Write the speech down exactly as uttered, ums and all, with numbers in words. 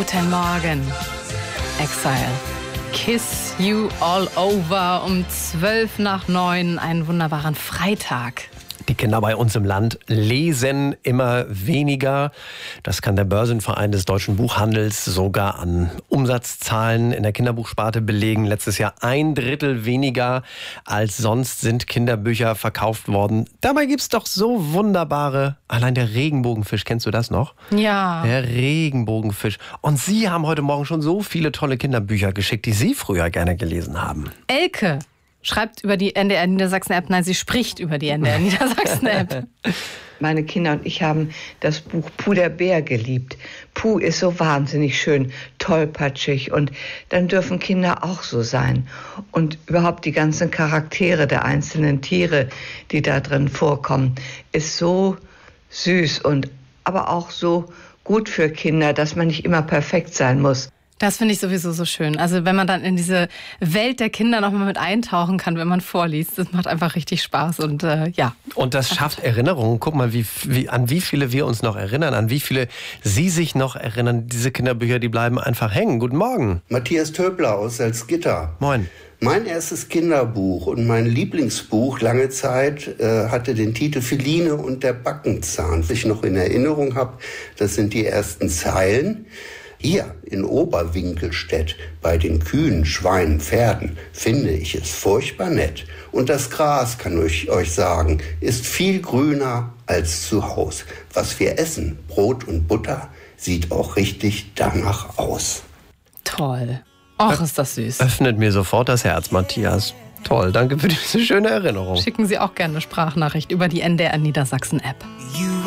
Guten Morgen, Exile. Kiss You All Over um zwölf nach neun, einen wunderbaren Freitag. Die Kinder bei uns im Land lesen immer weniger. Das kann der Börsenverein des deutschen Buchhandels sogar an Umsatzzahlen in der Kinderbuchsparte belegen. Letztes Jahr ein Drittel weniger als sonst sind Kinderbücher verkauft worden. Dabei gibt's doch so wunderbare, allein der Regenbogenfisch, kennst du das noch? Ja. Der Regenbogenfisch. Und Sie haben heute Morgen schon so viele tolle Kinderbücher geschickt, die Sie früher gerne gelesen haben. Elke schreibt über die N D R Niedersachsen-App. Nein, sie spricht über die N D R Niedersachsen-App. Meine Kinder und ich haben das Buch Puh der Bär geliebt. Puh ist so wahnsinnig schön, tollpatschig und dann dürfen Kinder auch so sein. Und überhaupt die ganzen Charaktere der einzelnen Tiere, die da drin vorkommen, ist so süß und aber auch so gut für Kinder, dass man nicht immer perfekt sein muss. Das finde ich sowieso so schön. Also wenn man dann in diese Welt der Kinder nochmal mit eintauchen kann, wenn man vorliest, das macht einfach richtig Spaß und äh, ja. Und das schafft Erinnerungen. Guck mal, wie, wie, an wie viele wir uns noch erinnern, an wie viele Sie sich noch erinnern. Diese Kinderbücher, die bleiben einfach hängen. Guten Morgen. Matthias Töbler aus Salzgitter. Moin. Mein erstes Kinderbuch und mein Lieblingsbuch lange Zeit äh, hatte den Titel Feline und der Backenzahn. Was ich noch in Erinnerung habe, das sind die ersten Zeilen. Hier in Oberwinkelstedt bei den Kühen, Schweinen, Pferden finde ich es furchtbar nett. Und das Gras, kann ich euch sagen, ist viel grüner als zu Haus. Was wir essen, Brot und Butter, sieht auch richtig danach aus. Toll. Och, ist das süß. Öffnet mir sofort das Herz, Matthias. Toll, danke für diese schöne Erinnerung. Schicken Sie auch gerne eine Sprachnachricht über die N D R Niedersachsen-App.